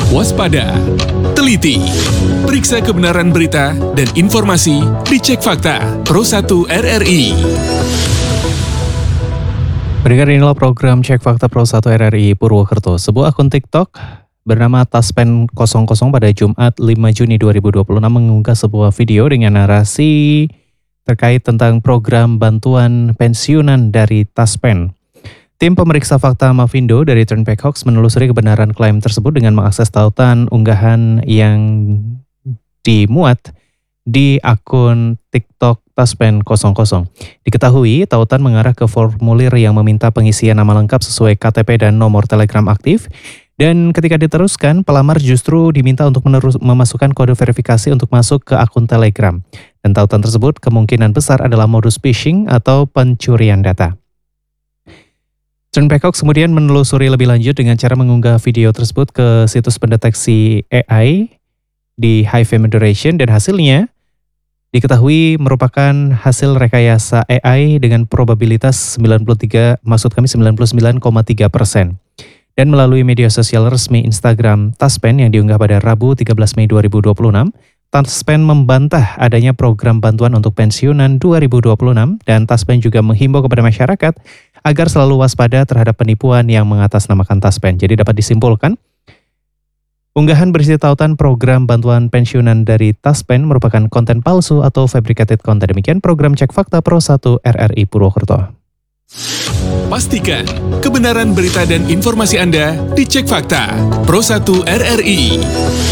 waspada, teliti, periksa kebenaran berita dan informasi di Cek Fakta Pro 1 RRI. Pendengar, inilah program Cek Fakta Pro 1 RRI Purwokerto. Sebuah akun TikTok bernama Taspen00 pada Jumat 5 Juni 2026 mengunggah sebuah video dengan narasi terkait tentang program bantuan pensiunan dari Taspen. Tim pemeriksa fakta Mavindo dari Turnback Hoax menelusuri kebenaran klaim tersebut dengan mengakses tautan unggahan yang dimuat di akun TikTok Taspen00. Diketahui, tautan mengarah ke formulir yang meminta pengisian nama lengkap sesuai KTP dan nomor Telegram aktif. Dan ketika diteruskan, pelamar justru diminta untuk memasukkan kode verifikasi untuk masuk ke akun Telegram. Dan tautan tersebut kemungkinan besar adalah modus phishing atau pencurian data. Turnback Hoax kemudian menelusuri lebih lanjut dengan cara mengunggah video tersebut ke situs pendeteksi AI di Hive Moderation, dan hasilnya diketahui merupakan hasil rekayasa AI dengan probabilitas 99,3%. Dan melalui media sosial resmi Instagram Taspen yang diunggah pada Rabu 13 Mei 2026, Taspen membantah adanya program bantuan untuk pensiunan 2026, dan Taspen juga menghimbau kepada masyarakat agar selalu waspada terhadap penipuan yang mengatasnamakan Taspen. Jadi dapat disimpulkan, unggahan berisi tautan program bantuan pensiunan dari Taspen merupakan konten palsu atau fabricated content. Demikian program Cek Fakta Pro 1 RRI Purwokerto. Pastikan kebenaran berita dan informasi Anda di Cek Fakta Pro 1 RRI.